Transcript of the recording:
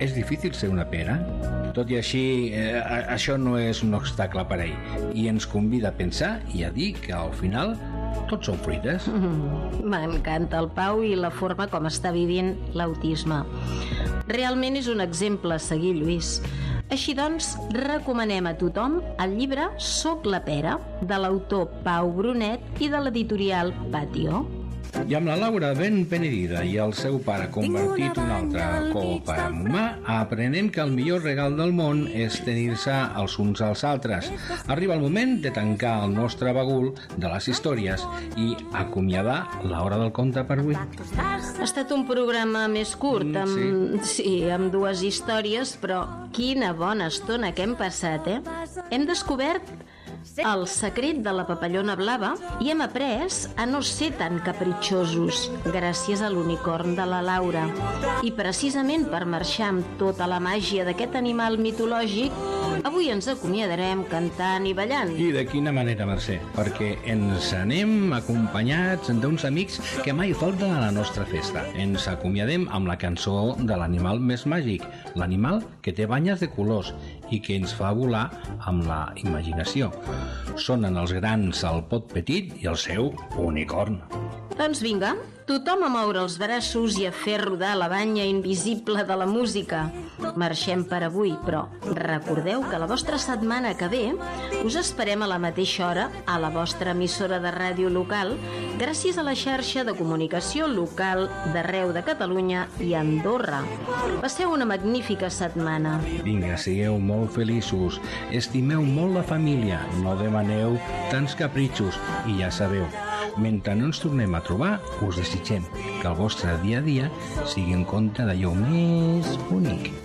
És difícil ser una pera? Tot i així, això no és un obstacle per a ell i ens convida a pensar i a dir que al final tots són fruites. M'encanta el Pau i la forma com està vivint l'autisme. Realment és un exemple a seguir, Lluís. Així doncs, recomanem a tothom el llibre Soc la pera, de l'autor Pau Brunet i de l'editorial Patio. I amb la Laura ben penedida i el seu pare convertit un altre cop en humà, aprenem que el millor regal del món és tenir-se els uns als altres. Arriba el moment de tancar el nostre bagul de les històries i acomiadar l'hora del conte per avui. Ha estat un programa més curt, amb dues històries, però quina bona estona que hem passat, Hem descobert el secret de la papallona blava i hem après a no ser tan capritxosos gràcies a l'unicorn de la Laura. I precisament per marxar amb tota la màgia d'aquest animal mitològic, avui ens acomiadarem cantant i ballant. I de quina manera, Mercè? Perquè ens anem acompanyats d'uns amics que mai falten a la nostra festa. Ens acomiadem amb la cançó de l'animal més màgic, l'animal que té banyes de colors i que ens fa volar amb la imaginació. Sonen els grans al pot petit i el seu unicorn. Doncs vinga, tothom a moure els braços i a fer rodar la banya invisible de la música. Marxem per avui, però recordeu que la vostra setmana que ve us esperem a la mateixa hora a la vostra emissora de ràdio local, gràcies a la xarxa de comunicació local d'arreu de Catalunya i Andorra. Passeu una magnífica setmana. Vinga, sigueu molt feliços, estimeu molt la família, no demaneu tants capritxos i ja sabeu, mentre no ens tornem a trobar, us desitgem que el vostre dia a dia sigui un conte d'allò més bonic.